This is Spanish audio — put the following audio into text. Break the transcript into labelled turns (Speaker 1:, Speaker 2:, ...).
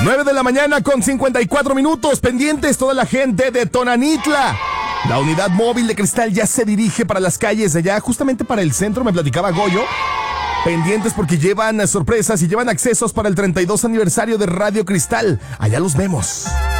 Speaker 1: 9 de la mañana con 54 minutos. Pendientes toda la gente de Tonanitla. La unidad móvil de Cristal ya se dirige para las calles de allá, justamente para el centro, me platicaba Goyo. Pendientes porque llevan sorpresas y llevan accesos para el 32 aniversario de Radio Cristal. Allá los vemos.